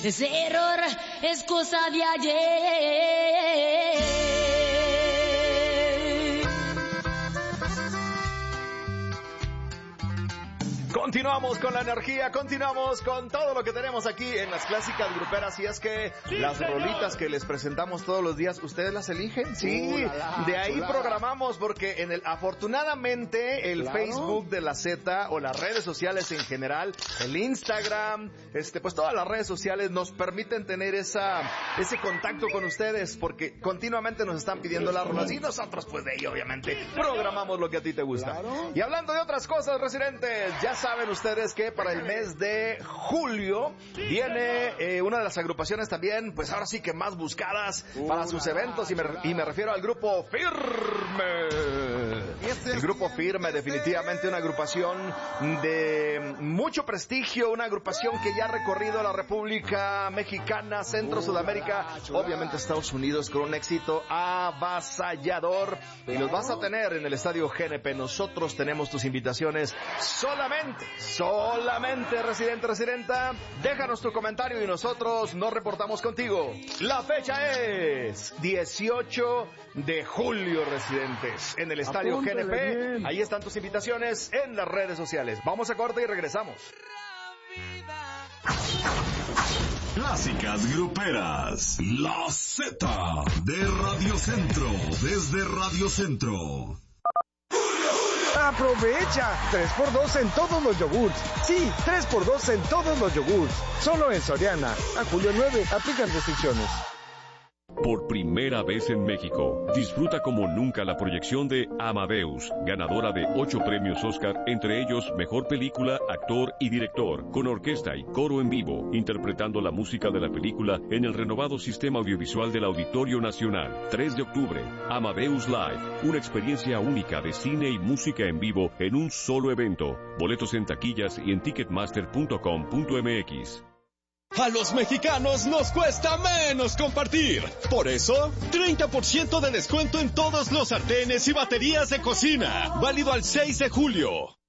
ese error es cosa de ayer. Continuamos con la energía, continuamos con todo lo que tenemos aquí en las clásicas gruperas. Y es que las rolitas que les presentamos todos los días, ¿ustedes las eligen? Sí, de ahí programamos, porque afortunadamente el Facebook de la Z, o las redes sociales en general, el Instagram, pues todas las redes sociales nos permiten tener ese contacto con ustedes, porque continuamente nos están pidiendo las rolas y nosotros pues de ahí obviamente programamos lo que a ti te gusta. Claro. Y hablando de otras cosas, residentes, ya saben ustedes que para el mes de julio viene una de las agrupaciones también, pues ahora sí que más buscadas para sus eventos, y me refiero al Grupo Firme. El Grupo Firme, definitivamente una agrupación de mucho prestigio, una agrupación que ya ha recorrido la República Mexicana, Centro, Sudamérica, obviamente Estados Unidos, con un éxito avasallador, y los vas a tener en el Estadio GNP. Nosotros tenemos tus invitaciones solamente, residenta, déjanos tu comentario y nosotros nos reportamos contigo. La fecha es 18 de julio, residentes, en el Estadio GNP. Bien. Ahí están tus invitaciones en las redes sociales. Vamos a corte y regresamos. Clásicas gruperas, la Z de Radio Centro, desde Radio Centro. ¡Aprovecha! 3x2 en todos los yogurts. Sí, 3x2 en todos los yogurts. Solo en Soriana. A julio 9, aplican restricciones. Por primera vez en México, disfruta como nunca la proyección de Amadeus, ganadora de 8 premios Oscar, entre ellos Mejor Película, Actor y Director, con orquesta y coro en vivo, interpretando la música de la película en el renovado sistema audiovisual del Auditorio Nacional. 3 de octubre, Amadeus Live, una experiencia única de cine y música en vivo en un solo evento. Boletos en taquillas y en ticketmaster.com.mx. A los mexicanos nos cuesta menos compartir. Por eso, 30% de descuento en todos los sartenes y baterías de cocina. Válido al 6 de julio.